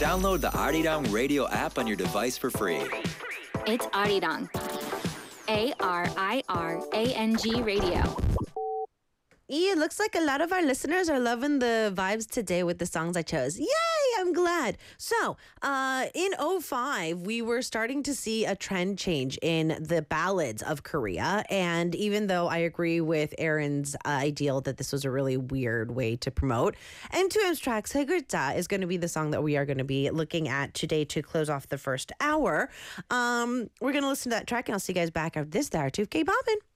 Download the Arirang radio app on your device for free. It's Arirang. ARIRANG Radio. It looks like a lot of our listeners are loving the vibes today with the songs I chose. Yay! I'm glad. So, in '05, we were starting to see a trend change in the ballads of Korea. And even though I agree with Aaron's ideal that this was a really weird way to promote, M2M's track 세 글자 is going to be the song that we are going to be looking at today to close off the first hour. We're going to listen to that track, and I'll see you guys back after this hour to K-Bobbin.